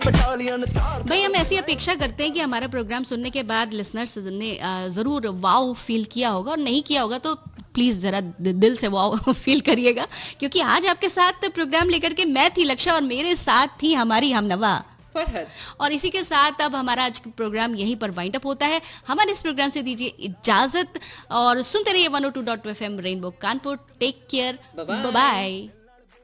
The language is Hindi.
भाई हम ऐसी अपेक्षा करते हैं कि हमारा प्रोग्राम सुनने के बाद लिसनर्स ने जरूर वाव फील किया होगा, और नहीं किया होगा तो प्लीज जरा दिल से वाव फील करिएगा, क्योंकि आज आपके साथ प्रोग्राम लेकर के मैं थी लक्षा और मेरे साथ थी हमारी हमनवा फरहद। और इसी के साथ अब हमारा आज का प्रोग्राम यहीं पर वाइंड अप होता है। हमारे इस प्रोग्राम से दीजिए इजाजत और सुनते रहिए 102.2 FM rainbow Kanpur. Take care, bye bye.